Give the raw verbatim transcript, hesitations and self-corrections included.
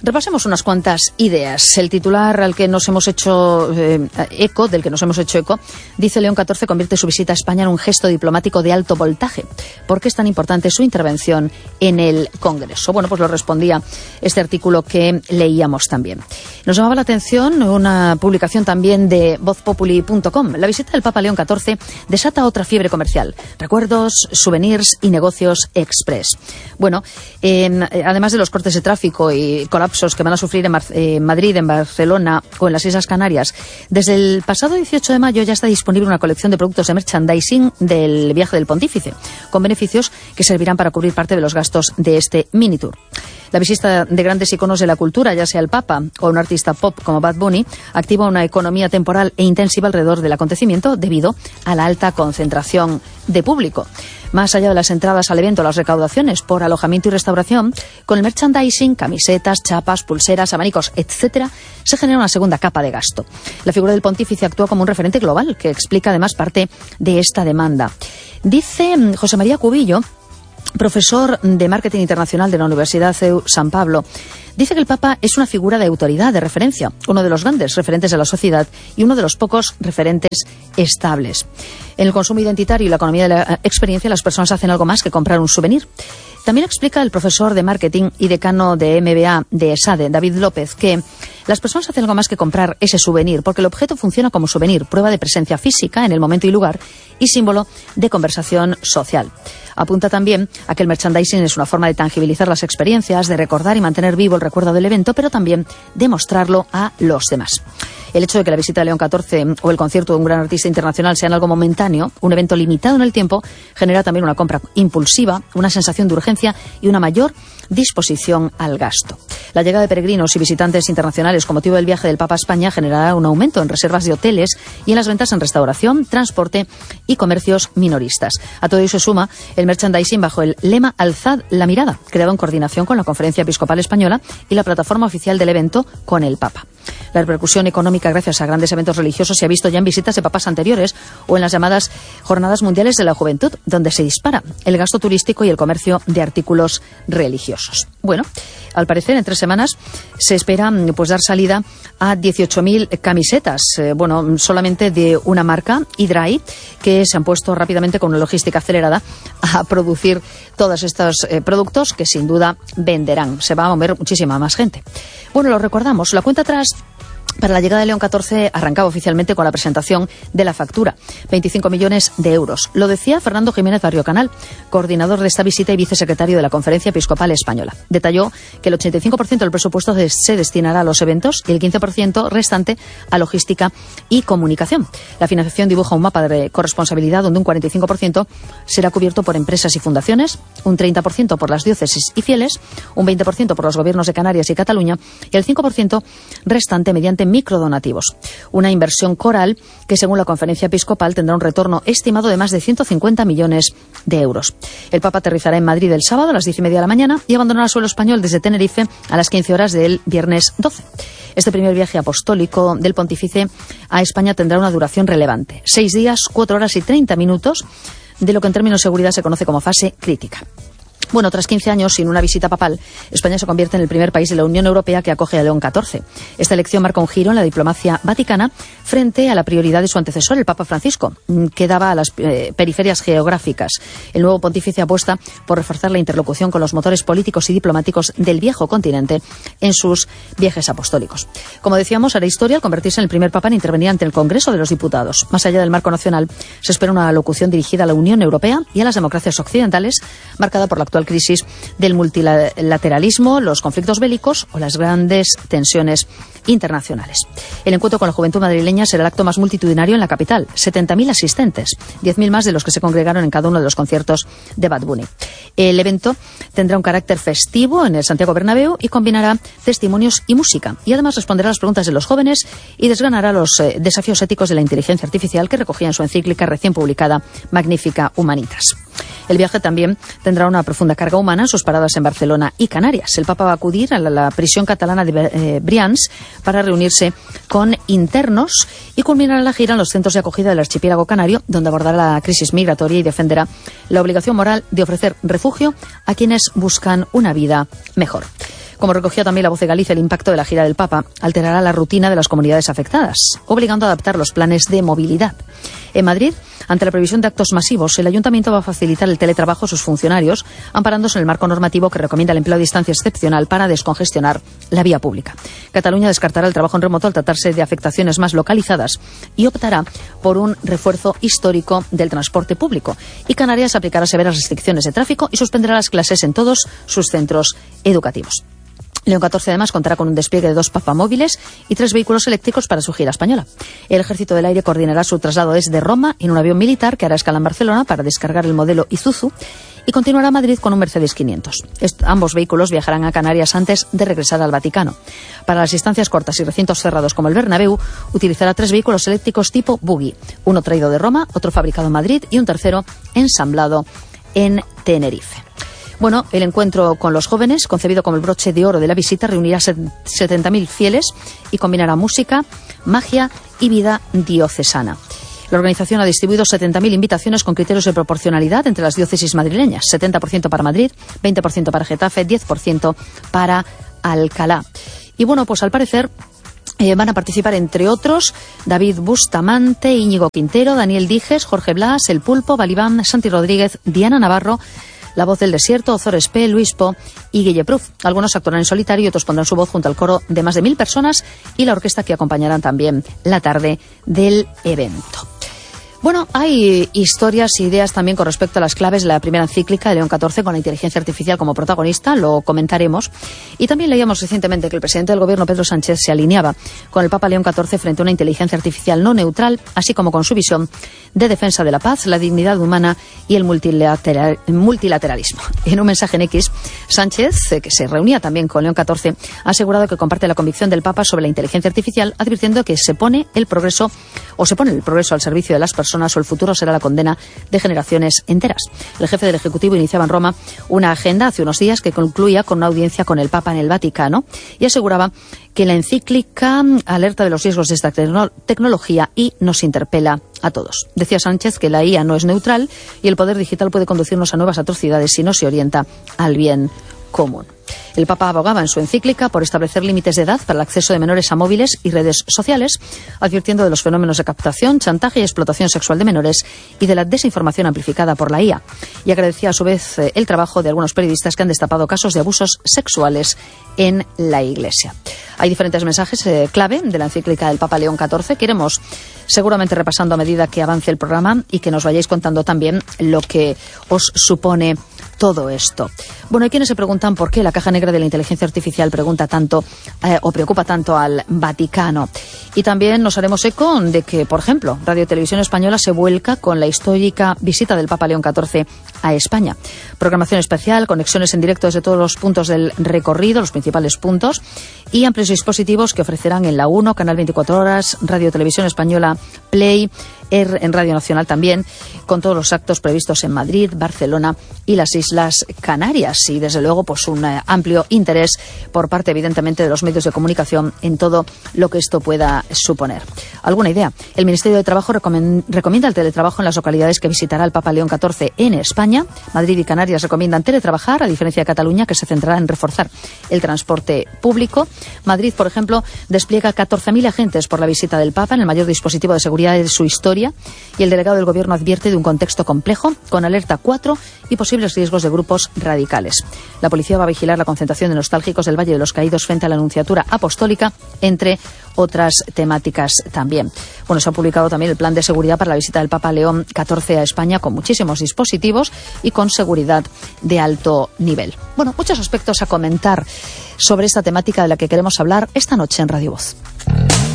Repasemos unas cuantas ideas. El titular al que nos hemos hecho eh, eco, del que nos hemos hecho eco, dice León catorce convierte su visita a España en un gesto diplomático de alto voltaje. ¿Por qué es tan importante su intervención en el Congreso? Bueno, pues lo respondía este artículo que leíamos también. Nos llamaba la atención una publicación también de voz populi punto com. La visita del Papa León catorce desata otra fiebre comercial. Recuerdos, souvenirs y negocios express. Bueno, en, además de los cortes de tráfico y colapsos que van a sufrir en Mar- eh, Madrid, en Barcelona o en las Islas Canarias, desde el pasado dieciocho de mayo ya está disponible una colección de productos de merchandising del viaje del Pontífice, con beneficios que servirán para cubrir parte de los gastos de este mini tour. La visita de grandes iconos de la cultura, ya sea el Papa o un artista pop como Bad Bunny, activa una economía temporal e intensiva alrededor del acontecimiento debido a la alta concentración de público. Más allá de las entradas al evento, las recaudaciones por alojamiento y restauración, con el merchandising, camisetas, chapas, pulseras, abanicos, etcétera, se genera una segunda capa de gasto. La figura del pontífice actúa como un referente global que explica además parte de esta demanda. Dice José María Cubillo, profesor de Marketing Internacional de la Universidad C E U San Pablo, dice que el Papa es una figura de autoridad, de referencia, uno de los grandes referentes de la sociedad y uno de los pocos referentes estables. En el consumo identitario y la economía de la experiencia, las personas hacen algo más que comprar un souvenir. También explica el profesor de Marketing y decano de M B A de ESADE, David López, que las personas hacen algo más que comprar ese souvenir, porque el objeto funciona como souvenir, prueba de presencia física en el momento y lugar y símbolo de conversación social. Apunta también a que el merchandising es una forma de tangibilizar las experiencias, de recordar y mantener vivo el recuerdo del evento, pero también de mostrarlo a los demás. El hecho de que la visita de León catorce o el concierto de un gran artista internacional sean algo momentáneo, un evento limitado en el tiempo, genera también una compra impulsiva, una sensación de urgencia y una mayor disposición al gasto. La llegada de peregrinos y visitantes internacionales con motivo del viaje del Papa a España generará un aumento en reservas de hoteles y en las ventas en restauración, transporte y comercios minoristas. A todo ello se suma el merchandising bajo el lema Alzad la mirada, creado en coordinación con la Conferencia Episcopal Española y la plataforma oficial del evento con el Papa. La repercusión económica gracias a grandes eventos religiosos se ha visto ya en visitas de papas anteriores o en las llamadas Jornadas Mundiales de la Juventud, donde se dispara el gasto turístico y el comercio de artículos religiosos. Bueno, al parecer en tres semanas se espera pues dar salida a dieciocho mil camisetas, eh, bueno, solamente de una marca, Idrai, que se han puesto rápidamente con una logística acelerada a producir todos estos eh, productos que sin duda venderán. Se va a mover muchísima más gente. Bueno, lo recordamos, la cuenta atrás para la llegada de León catorce arrancaba oficialmente con la presentación de la factura, veinticinco millones de euros. Lo decía Fernando Jiménez Barrio Canal, coordinador de esta visita y vicesecretario de la Conferencia Episcopal Española. Detalló que el ochenta y cinco por ciento del presupuesto se destinará a los eventos y el quince por ciento restante a logística y comunicación. La financiación dibuja un mapa de corresponsabilidad donde un cuarenta y cinco por ciento será cubierto por empresas y fundaciones, un treinta por ciento por las diócesis y fieles, un veinte por ciento por los gobiernos de Canarias y Cataluña y el cinco por ciento restante mediante microdonativos. Una inversión coral que, según la Conferencia Episcopal, tendrá un retorno estimado de más de ciento cincuenta millones de euros. El Papa aterrizará en Madrid el sábado a las diez y media de la mañana y abandonará suelo español desde Tenerife a las quince horas del viernes doce. Este primer viaje apostólico del Pontífice a España tendrá una duración relevante. Seis días, cuatro horas y treinta minutos, de lo que en términos de seguridad se conoce como fase crítica. Bueno, tras quince años sin una visita papal, España se convierte en el primer país de la Unión Europea que acoge a León catorce. Esta elección marca un giro en la diplomacia vaticana frente a la prioridad de su antecesor, el Papa Francisco, que daba a las eh, periferias geográficas. El nuevo pontífice apuesta por reforzar la interlocución con los motores políticos y diplomáticos del viejo continente en sus viajes apostólicos. Como decíamos, hará historia al convertirse en el primer papa en intervenir ante el Congreso de los Diputados. Más allá del marco nacional, se espera una alocución dirigida a la Unión Europea y a las democracias occidentales, marcada por la actual crisis del multilateralismo, los conflictos bélicos o las grandes tensiones internacionales. El encuentro con la juventud madrileña será el acto más multitudinario en la capital. setenta mil asistentes, diez mil más de los que se congregaron en cada uno de los conciertos de Bad Bunny. El evento tendrá un carácter festivo en el Santiago Bernabéu y combinará testimonios y música. Y además responderá a las preguntas de los jóvenes y desgranará los eh, desafíos éticos de la inteligencia artificial que recogía en su encíclica recién publicada Magnifica Humanitas. El viaje también tendrá una profunda carga humana en sus paradas en Barcelona y Canarias. El Papa va a acudir a la, la prisión catalana de eh, Brians para reunirse con internos y culminará la gira en los centros de acogida del archipiélago canario, donde abordará la crisis migratoria y defenderá la obligación moral de ofrecer refugio a quienes buscan una vida mejor. Como recogía también La Voz de Galicia, el impacto de la gira del Papa alterará la rutina de las comunidades afectadas, obligando a adaptar los planes de movilidad. En Madrid, ante la previsión de actos masivos, el Ayuntamiento va a facilitar el teletrabajo a sus funcionarios, amparándose en el marco normativo que recomienda el empleo a distancia excepcional para descongestionar la vía pública. Cataluña descartará el trabajo en remoto al tratarse de afectaciones más localizadas y optará por un refuerzo histórico del transporte público. Y Canarias aplicará severas restricciones de tráfico y suspenderá las clases en todos sus centros educativos. León catorce además contará con un despliegue de dos papamóviles y tres vehículos eléctricos para su gira española. El Ejército del Aire coordinará su traslado desde Roma en un avión militar que hará escala en Barcelona para descargar el modelo Isuzu y continuará a Madrid con un Mercedes quinientos. Est- ambos vehículos viajarán a Canarias antes de regresar al Vaticano. Para las distancias cortas y recintos cerrados como el Bernabéu, utilizará tres vehículos eléctricos tipo buggy, uno traído de Roma, otro fabricado en Madrid y un tercero ensamblado en Tenerife. Bueno, el encuentro con los jóvenes, concebido como el broche de oro de la visita, reunirá setenta mil fieles y combinará música, magia y vida diocesana. La organización ha distribuido setenta mil invitaciones con criterios de proporcionalidad entre las diócesis madrileñas, setenta por ciento para Madrid, veinte por ciento para Getafe, diez por ciento para Alcalá. Y bueno, pues al parecer Eh, van a participar, entre otros, David Bustamante, Íñigo Quintero, Daniel Dijes, Jorge Blas, El Pulpo, Balibán, Santi Rodríguez, Diana Navarro, La Voz del Desierto, Ozores Espé, Luis Po y Guille Pruf. Algunos actuarán en solitario y otros pondrán su voz junto al coro de más de mil personas y la orquesta que acompañarán también la tarde del evento. Bueno, hay historias e ideas también con respecto a las claves de la primera encíclica de León catorce con la inteligencia artificial como protagonista, lo comentaremos. Y también leíamos recientemente que el presidente del Gobierno, Pedro Sánchez, se alineaba con el Papa León catorce frente a una inteligencia artificial no neutral, así como con su visión de defensa de la paz, la dignidad humana y el multilateral, multilateralismo. En un mensaje en X, Sánchez, que se reunía también con León catorce, ha asegurado que comparte la convicción del Papa sobre la inteligencia artificial, advirtiendo que se pone el progreso o se pone el progreso al servicio de las personas o el futuro será la condena de generaciones enteras. El jefe del Ejecutivo iniciaba en Roma una agenda hace unos días que concluía con una audiencia con el Papa en el Vaticano y aseguraba que la encíclica alerta de los riesgos de esta tecno- tecnología y nos interpela a todos. Decía Sánchez que la I A no es neutral y el poder digital puede conducirnos a nuevas atrocidades si no se orienta al bien común. El Papa abogaba en su encíclica por establecer límites de edad para el acceso de menores a móviles y redes sociales, advirtiendo de los fenómenos de captación, chantaje y explotación sexual de menores y de la desinformación amplificada por la I A. Y agradecía a su vez eh, el trabajo de algunos periodistas que han destapado casos de abusos sexuales en la Iglesia. Hay diferentes mensajes eh, clave de la encíclica del Papa León catorce que iremos seguramente repasando a medida que avance el programa y que nos vayáis contando también lo que os supone todo esto. Bueno, hay quienes se preguntan por qué la caja negra de la inteligencia artificial pregunta tanto eh, o preocupa tanto al Vaticano. Y también nos haremos eco de que, por ejemplo, Radio Televisión Española se vuelca con la histórica visita del Papa León catorce a España. Programación especial, conexiones en directo desde todos los puntos del recorrido, los principales puntos, y amplios dispositivos que ofrecerán en la uno, Canal veinticuatro horas, Radio Televisión Española, Play, en Radio Nacional también, con todos los actos previstos en Madrid, Barcelona y las Islas Canarias. Y desde luego pues un eh, amplio interés por parte evidentemente de los medios de comunicación en todo lo que esto pueda suponer. ¿Alguna idea? El Ministerio de Trabajo recomienda el teletrabajo en las localidades que visitará el Papa León catorce en España. Madrid y Canarias recomiendan teletrabajar, a diferencia de Cataluña, que se centrará en reforzar el transporte público. Madrid, por ejemplo, despliega catorce mil agentes por la visita del Papa en el mayor dispositivo de seguridad de su historia, y el delegado del Gobierno advierte de un contexto complejo, con alerta cuatro y posibles riesgos de grupos radicales. La policía va a vigilar la concentración de nostálgicos del Valle de los Caídos frente a la Anunciatura Apostólica, entre otras temáticas también. Bueno, se ha publicado también el plan de seguridad para la visita del Papa León catorce a España, con muchísimos dispositivos y con seguridad de alto nivel. Bueno, muchos aspectos a comentar sobre esta temática de la que queremos hablar esta noche en Radio Voz.